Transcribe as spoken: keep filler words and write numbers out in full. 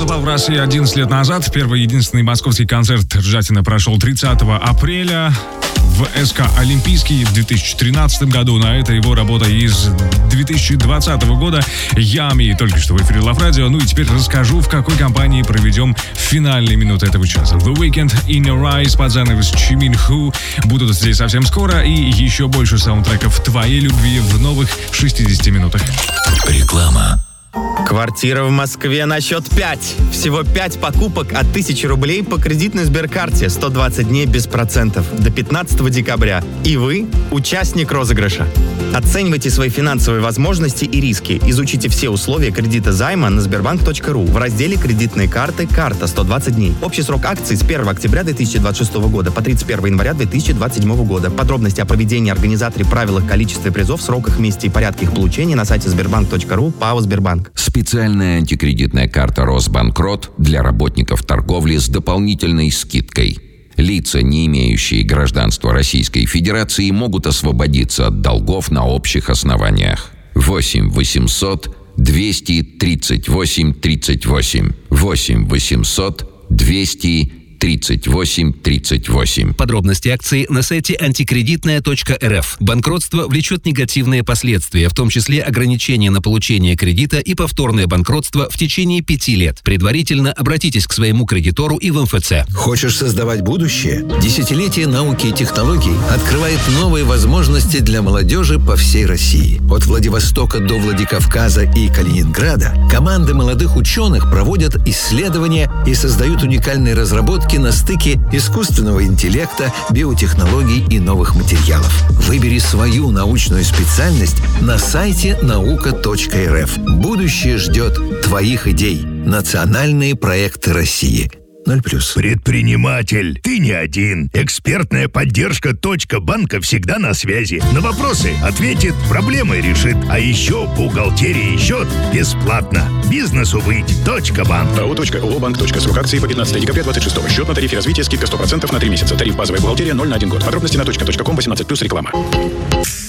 выступал в России одиннадцать лет назад. Первый и единственный московский концерт Жатина прошел тридцатого апреля в СК «Олимпийский» в две тысячи тринадцатом году. На это его работа из две тысячи двадцатого года. Ями, только что в эфире Love Radio. Ну и теперь расскажу, в какой компании проведем финальные минуты этого часа. The Weeknd, In Your Eyes, под занавес Чимин Ху будут здесь совсем скоро. И еще больше саундтреков твоей любви в новых шестидесяти минутах. Реклама. Квартира в Москве на счет пять. Всего пять покупок от тысячи рублей по кредитной Сберкарте. сто двадцать дней без процентов. До пятнадцатого декабря. И вы участник розыгрыша. Оценивайте свои финансовые возможности и риски. Изучите все условия кредита займа на сбербанк точка ру в разделе «Кредитные карты. Карта. сто двадцать дней». Общий срок акций с первого октября две тысячи двадцать шестого года по тридцать первого января две тысячи двадцать седьмого года. Подробности о проведении, организаторе, правилах, количестве призов, сроках, месте и порядке их получения на сайте сбербанк точка ру. ПАО «Сбербанк». Специальная антикредитная карта «Росбанкрот» для работников торговли с дополнительной скидкой. Лица, не имеющие гражданства Российской Федерации, могут освободиться от долгов на общих основаниях. восемь восемьсот двести тридцать восемь тридцать восемь. восемь восемьсот двести тридцать восемь тридцать восемь. Подробности акции на сайте антикредитная точка эр эф. Банкротство влечет негативные последствия, в том числе ограничение на получение кредита и повторное банкротство в течение пяти лет. Предварительно обратитесь к своему кредитору и в эм эф цэ. Хочешь создавать будущее? Десятилетие науки и технологий открывает новые возможности для молодежи по всей России. От Владивостока до Владикавказа и Калининграда команды молодых ученых проводят исследования и создают уникальные разработки на стыке искусственного интеллекта, биотехнологий и новых материалов. Выбери свою научную специальность на сайте наука точка эр эф. Будущее ждет твоих идей. Национальные проекты России. ноль плюс. Предприниматель, ты не один. Экспертная поддержка «Точка банка» всегда на связи. На вопросы ответит, проблемы решит. А еще бухгалтерия и счет бесплатно. Бизнесу быть. «Точка банк». АО «Точка», ООО «Банк». Точка. Срок акции по пятнадцатого декабря двадцать шестого. Счет на тарифе развития, скидка сто процентов на три месяца. Тариф базовая бухгалтерия ноль на один год. Подробности на точка точка ком, восемнадцать плюс, реклама.